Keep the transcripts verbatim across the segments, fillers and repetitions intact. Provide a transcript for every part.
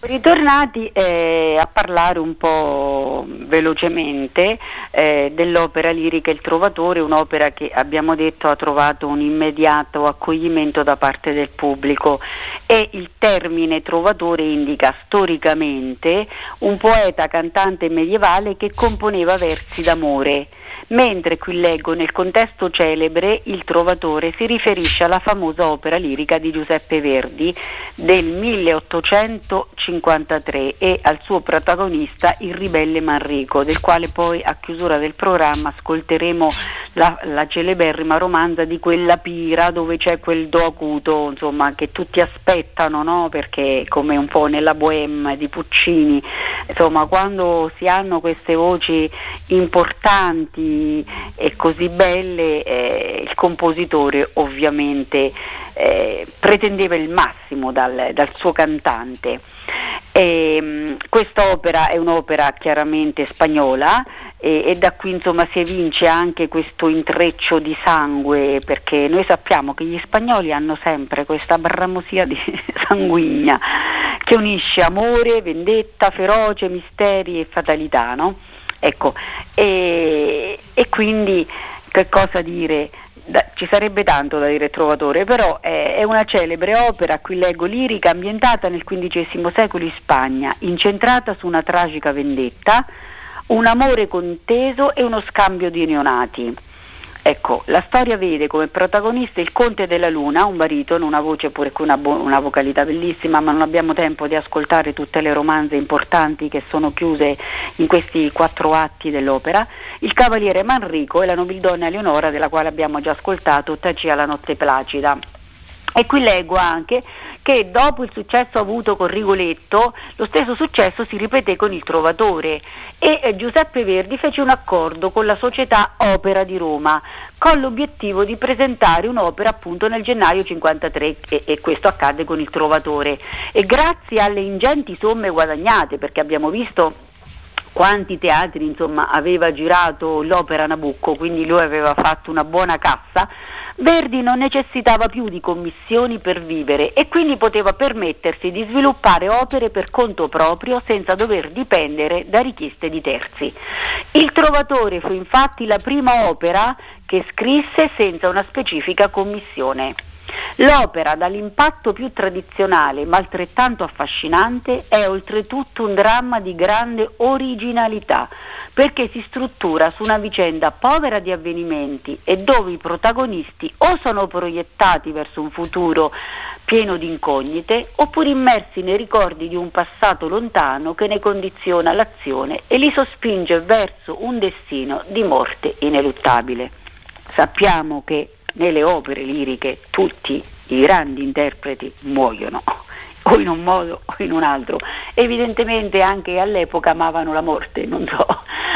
Ritornati eh, a parlare un po' velocemente eh, dell'opera lirica Il Trovatore, un'opera che abbiamo detto ha trovato un immediato accoglimento da parte del pubblico, e il termine trovatore indica storicamente un poeta cantante medievale che componeva versi d'amore, mentre qui leggo nel contesto celebre Il Trovatore si riferisce alla famosa opera lirica di Giuseppe Verdi del milleottocentocinquantatré e al suo protagonista il ribelle Manrico, del quale poi a chiusura del programma ascolteremo la, la celeberrima romanza di quella pira dove c'è quel do acuto, insomma, che tutti aspettano, no? Perché come un po' nella Bohème di Puccini, insomma, quando si hanno queste voci importanti e così belle, eh, il compositore ovviamente eh, pretendeva il massimo dal, dal suo cantante. E, mh, quest'opera è un'opera chiaramente spagnola e, e da qui insomma si evince anche questo intreccio di sangue, perché noi sappiamo che gli spagnoli hanno sempre questa bramosia di sanguigna che unisce amore, vendetta, feroce, misteri e fatalità, no? Ecco, e, e quindi che cosa dire? Da, ci sarebbe tanto da dire Trovatore, però è, è una celebre opera, qui leggo, lirica ambientata nel quindicesimo secolo in Spagna, incentrata su una tragica vendetta, un amore conteso e uno scambio di neonati. Ecco, la storia vede come protagonista il Conte della Luna, un baritono, una voce pure qui, una, bo- una vocalità bellissima, ma non abbiamo tempo di ascoltare tutte le romanze importanti che sono chiuse in questi quattro atti dell'opera, il cavaliere Manrico e la nobildonna Eleonora, della quale abbiamo già ascoltato Tacia la notte placida. E qui leggo anche che dopo il successo avuto con Rigoletto, lo stesso successo si ripeté con Il Trovatore e eh, Giuseppe Verdi fece un accordo con la società Opera di Roma con l'obiettivo di presentare un'opera appunto nel gennaio cinquantatré e, e questo accadde con Il Trovatore, e grazie alle ingenti somme guadagnate, perché abbiamo visto quanti teatri insomma aveva girato l'opera Nabucco, quindi lui aveva fatto una buona cassa, Verdi non necessitava più di commissioni per vivere e quindi poteva permettersi di sviluppare opere per conto proprio senza dover dipendere da richieste di terzi. Il Trovatore fu infatti la prima opera che scrisse senza una specifica commissione. L'opera, dall'impatto più tradizionale ma altrettanto affascinante, è oltretutto un dramma di grande originalità, perché si struttura su una vicenda povera di avvenimenti e dove i protagonisti o sono proiettati verso un futuro pieno di incognite oppure immersi nei ricordi di un passato lontano che ne condiziona l'azione e li sospinge verso un destino di morte ineluttabile. Sappiamo che nelle opere liriche tutti i grandi interpreti muoiono, o in un modo o in un altro. Evidentemente anche all'epoca amavano la morte, non so.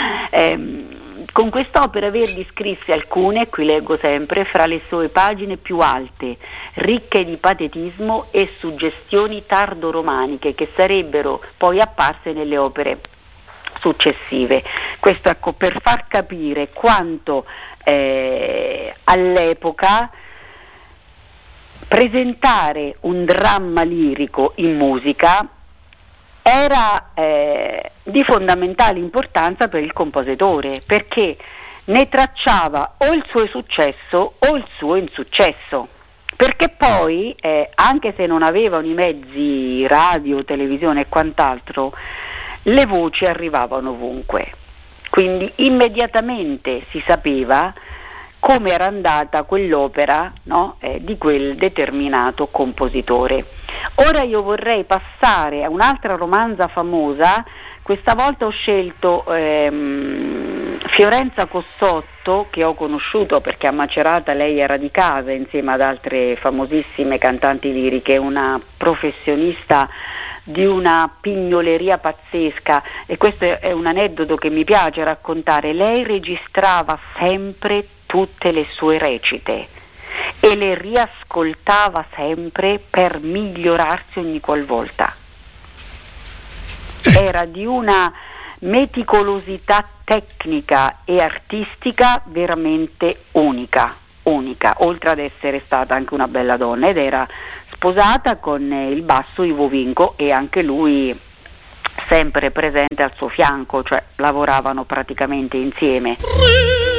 Ehm, con quest'opera Verdi scrisse alcune, qui leggo sempre, fra le sue pagine più alte, ricche di patetismo e suggestioni tardoromaniche che sarebbero poi apparse nelle opere successive. Questo, ecco, per far capire quanto eh, all'epoca presentare un dramma lirico in musica era eh, di fondamentale importanza per il compositore, perché ne tracciava o il suo successo o il suo insuccesso, perché poi eh, anche se non avevano i mezzi radio, televisione e quant'altro, le voci arrivavano ovunque, quindi immediatamente si sapeva come era andata quell'opera, no? eh, di quel determinato compositore. Ora io vorrei passare a un'altra romanza famosa, questa volta ho scelto ehm, Fiorenza Cossotto, che ho conosciuto perché a Macerata lei era di casa insieme ad altre famosissime cantanti liriche, una professionista di una pignoleria pazzesca, e questo è un aneddoto che mi piace raccontare. Lei registrava sempre tutte le sue recite e le riascoltava sempre per migliorarsi ogni qualvolta. Era di una meticolosità tecnica e artistica veramente unica, unica, oltre ad essere stata anche una bella donna, ed era sposata con eh, il basso Ivo Vinco, e anche lui sempre presente al suo fianco, cioè lavoravano praticamente insieme.